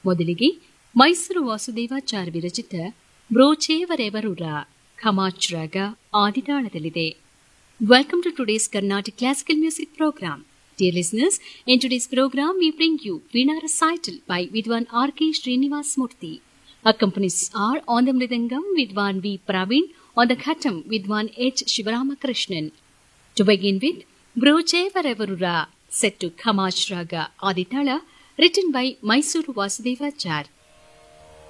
ಮೊದಲಿಗೆ ಮೈಸೂರು ವಾಸುದೇವಾಚಾರ್ಯ ವಿರಚಿತ ಬ್ರೋಚೇವರೆವರುರ ಖಮಾಚ್ ರಾಗ ಆದಿತಾಳದಲ್ಲಿದೆ. Welcome to today's Carnatic Classical Music Program. Dear listeners, in today's program we bring you Veena Recital by Vidwan R.K. Srinivas Murthy. Accompanies are on the Mridangam Vidwan V. Praveen, on the Khatam Vidwan H. Shivaramakrishnan. To begin with, Brochevarevurura, set to Khamash Raga Aditala, written by Mysuru Vasudevacharya.